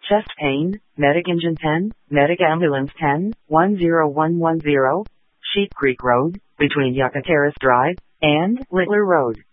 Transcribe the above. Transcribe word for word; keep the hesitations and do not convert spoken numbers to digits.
chest pain, medic engine ten, medic ambulance ten, one zero one one zero, Sheep Creek Road, between Yucca Terrace Drive and Littler Road.